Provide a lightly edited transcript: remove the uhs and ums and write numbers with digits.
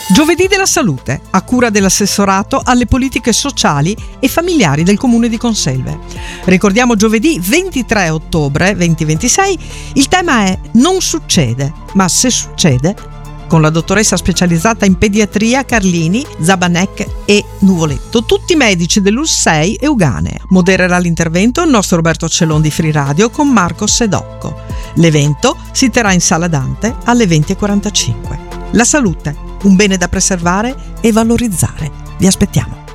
Giovedì della salute, a cura dell'assessorato alle politiche sociali e familiari del comune di Conselve. Ricordiamo giovedì 23 ottobre 2026, il tema è Non succede, ma se succede, con la dottoressa specializzata in pediatria Carlini, Zabanec e Nuvoletto, tutti medici dell'ULSS Euganea. Modererà l'intervento il nostro Roberto Cellon di Free Radio con Marco Sedocco. L'evento si terrà in Sala Dante alle 20:45. La salute, un bene da preservare e valorizzare. Vi aspettiamo.